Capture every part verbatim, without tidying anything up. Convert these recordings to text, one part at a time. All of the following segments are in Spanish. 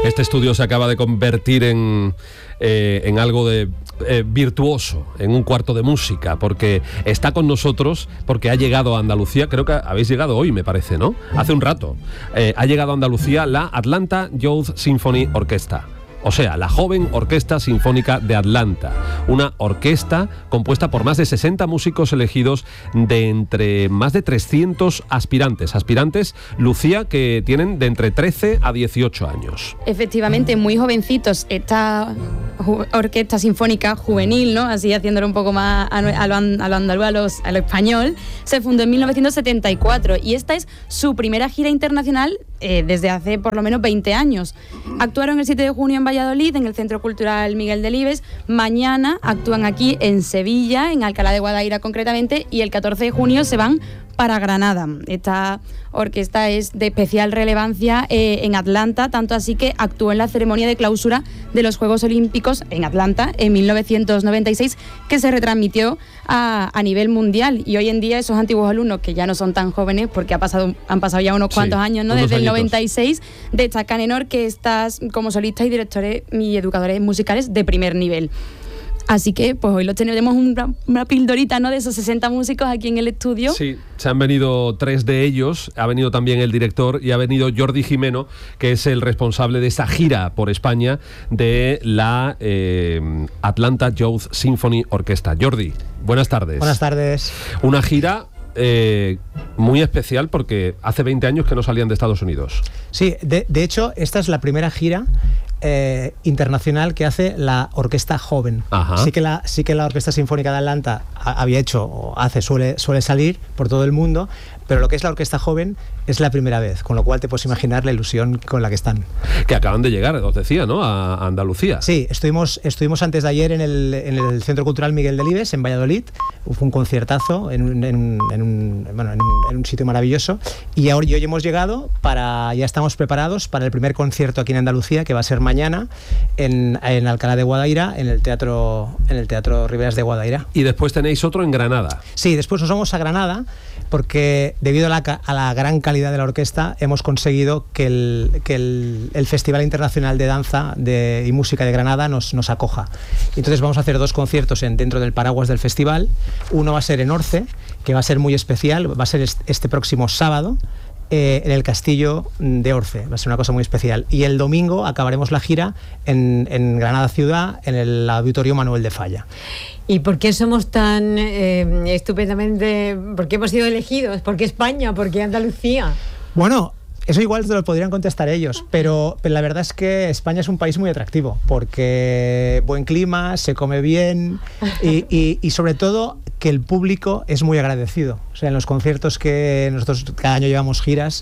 Este estudio se acaba de convertir en, eh, en algo de eh, virtuoso, en un cuarto de música, porque está con nosotros, porque ha llegado a Andalucía, creo que habéis llegado hoy, me parece, ¿no? Hace un rato. Eh, ha llegado a Andalucía la Atlanta Youth Symphony Orchestra. O sea, la joven Orquesta Sinfónica de Atlanta, una orquesta compuesta por más de sesenta músicos elegidos de entre más de trescientos aspirantes. Aspirantes, Lucía, que tienen de entre trece a dieciocho años. Efectivamente, muy jovencitos. Esta ju- orquesta sinfónica juvenil, ¿no? Así haciéndolo un poco más a, a, lo, an- a lo andaluz, a, los, a lo español, se fundó en mil novecientos setenta y cuatro y esta es su primera gira internacional eh, desde hace por lo menos veinte años. Actuaron el siete de junio en Valladolid, en el Centro Cultural Miguel Delibes. Mañana actúan aquí en Sevilla, en Alcalá de Guadaira concretamente, y el catorce de junio se van para Granada. Esta orquesta es de especial relevancia eh, en Atlanta, tanto así que actuó en la ceremonia de clausura de los Juegos Olímpicos en Atlanta en mil novecientos noventa y seis, que se retransmitió a, a nivel mundial. Y hoy en día esos antiguos alumnos, que ya no son tan jóvenes, porque ha pasado, han pasado ya unos cuantos sí, años, ¿no? Desde añitos. El noventa y seis, destacan en orquestas como solistas y directores y educadores musicales de primer nivel. Así que pues hoy lo tenemos una, una pildorita, ¿no?, de esos sesenta músicos aquí en el estudio. Sí, se han venido tres de ellos, ha venido también el director y ha venido Jordi Jimeno, que es el responsable de esta gira por España de la eh, Atlanta Youth Symphony Orchestra. Jordi, buenas tardes. Buenas tardes. Una gira eh, muy especial porque hace veinte años que no salían de Estados Unidos. Sí, de, de hecho esta es la primera gira Eh, internacional que hace la orquesta joven. Ajá. Sí que la sí que la Orquesta Sinfónica de Atlanta ha, había hecho o hace suele suele salir por todo el mundo, pero lo que es la orquesta joven es la primera vez, con lo cual te puedes imaginar la ilusión con la que están. Que acaban de llegar, os decía, ¿no?, a, a Andalucía. Sí, estuvimos estuvimos antes de ayer en el, en el Centro Cultural Miguel Delibes en Valladolid. Fue un conciertazo en un, en un, en un, bueno, en un, en un sitio maravilloso, y ahora y hoy hemos llegado para ya estamos preparados para el primer concierto aquí en Andalucía, que va a ser mañana en, en Alcalá de Guadaira, en el teatro en el teatro Riberas de Guadaira. Y después tenéis otro en Granada. Sí, después nos vamos a Granada porque debido a la, a la gran calidad de la orquesta hemos conseguido que el, que el, el Festival Internacional de Danza de, y Música de Granada nos, nos acoja. Entonces vamos a hacer dos conciertos en, dentro del paraguas del festival. Uno va a ser en Orce, que va a ser muy especial, va a ser este próximo sábado, Eh, en el Castillo de Orce, va a ser una cosa muy especial. Y el domingo acabaremos la gira en, en Granada Ciudad, en el Auditorio Manuel de Falla. ¿Y por qué somos tan eh, estupendamente, por qué hemos sido elegidos? ¿Por qué España? ¿Por qué Andalucía? Bueno, eso igual te lo podrían contestar ellos, pero, pero la verdad es que España es un país muy atractivo, porque buen clima, se come bien y, y, y sobre todo que el público es muy agradecido. O sea, en los conciertos que nosotros cada año llevamos giras,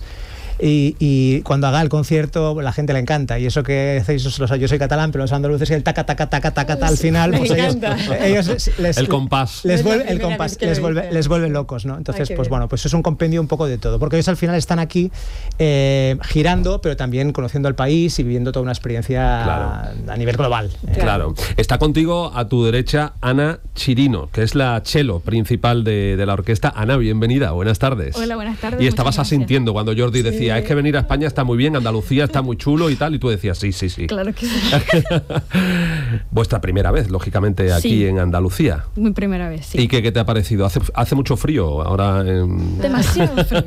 Y, y cuando haga el concierto la gente le encanta, y eso que hacéis, yo soy catalán, pero los andaluces, y el taca taca taca taca taca al final, pues ellos, ellos les, les, el compás les vuelve el compás les vuelve les vuelve locos, ¿no? Entonces Ay, pues bien. Bueno, pues es un compendio un poco de todo, porque ellos al final están aquí eh, girando, pero también conociendo el país y viviendo toda una experiencia claro. a nivel global. Claro. Está contigo a tu derecha Ana Chirino, que es la cello principal de, de la orquesta. Ana, bienvenida, buenas tardes. Hola, buenas tardes. Y estabas asintiendo cuando Jordi decía, sí. es que venir a España está muy bien, Andalucía está muy chulo y tal, y tú decías, sí, sí, sí. Claro que sí. Vuestra primera vez, lógicamente, aquí sí. en Andalucía. Mi primera vez, sí. ¿Y qué, qué te ha parecido? ¿Hace, hace mucho frío ahora? En... Demasiado frío.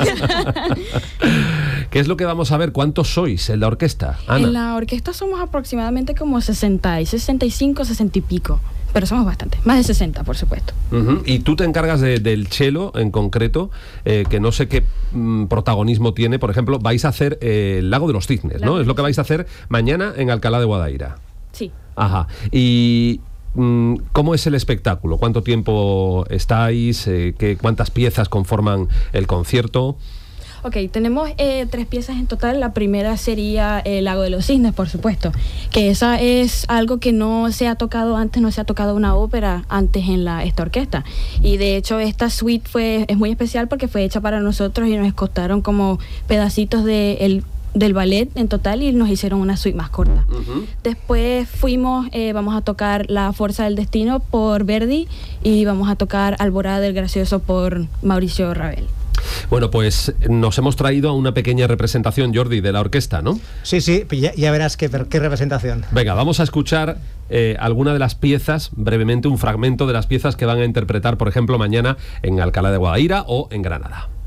¿Qué es lo que vamos a ver? ¿Cuántos sois en la orquesta, Ana? En la orquesta somos aproximadamente como sesenta, sesenta y cinco, sesenta y pico. Pero somos bastantes, más de sesenta, por supuesto. Uh-huh. Y tú te encargas de, del cello en concreto, eh, que no sé qué mm, protagonismo tiene. Por ejemplo, vais a hacer eh, el Lago de los Cisnes, ¿no? Es lo que vais a hacer mañana en Alcalá de Guadaira. Sí. Ajá. Y mm, ¿cómo es el espectáculo? ¿Cuánto tiempo estáis? Eh, ¿qué, ¿Cuántas piezas conforman el concierto? Ok, tenemos eh, tres piezas en total. La primera sería El Lago de los Cisnes, por supuesto, que esa es algo que no se ha tocado antes, no se ha tocado una ópera antes en la, esta orquesta. Y de hecho esta suite fue, es muy especial porque fue hecha para nosotros y nos costaron como pedacitos de el, del ballet en total y nos hicieron una suite más corta. Uh-huh. Después fuimos, eh, vamos a tocar La Fuerza del Destino por Verdi y vamos a tocar Alborada del Gracioso por Mauricio Ravel. Bueno, pues nos hemos traído a una pequeña representación, Jordi, de la orquesta, ¿no? Sí, sí, ya, ya verás qué, qué representación. Venga, vamos a escuchar eh, alguna de las piezas, brevemente un fragmento de las piezas que van a interpretar, por ejemplo, mañana en Alcalá de Guadaira o en Granada.